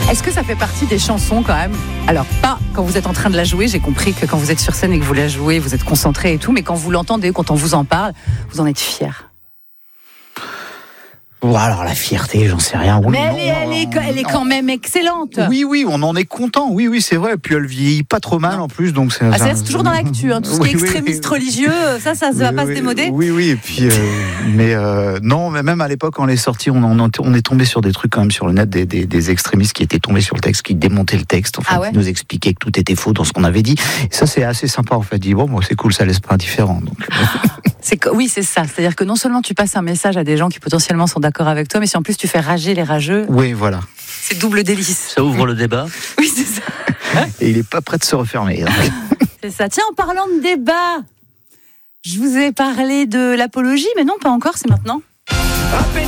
Est-ce que ça fait partie des chansons quand même ? Alors, pas quand vous êtes en train de la jouer, j'ai compris que quand vous êtes sur scène et que vous la jouez, vous êtes concentré et tout, mais quand vous l'entendez, quand on vous en parle, vous en êtes fier. Alors la fierté, j'en sais rien. Oui, mais non, elle est quand même excellente. Oui, on en est content. Oui, c'est vrai. Et puis elle vieillit pas trop mal en plus, donc c'est. C'est toujours dans l'actu, hein. Tout ce qui est extrémiste religieux, ça va pas se démoder. Oui. Et puis, non, mais même à l'époque quand elle est sortie, on est tombé sur des trucs quand même sur le net, des extrémistes qui étaient tombés sur le texte, qui démontaient le texte, qui nous expliquaient que tout était faux dans ce qu'on avait dit. Et ça, c'est assez sympa en fait. Dit bon, c'est cool, ça laisse pas indifférent. Donc. Oui, c'est ça. C'est-à-dire que non seulement tu passes un message à des gens qui potentiellement sont d'accord avec toi, mais si en plus tu fais rager les rageux. Oui, voilà. C'est double délice. Ça ouvre le débat. Oui, c'est ça. Et il est pas prêt de se refermer. C'est ça. Tiens, en parlant de débat, je vous ai parlé de l'apologie, mais non, pas encore, c'est maintenant.